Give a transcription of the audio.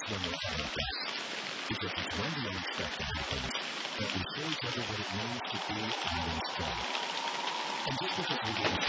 when they are best. Because it's when the unexpected happens that we show each other what it means to be our own strong. And just because we didn't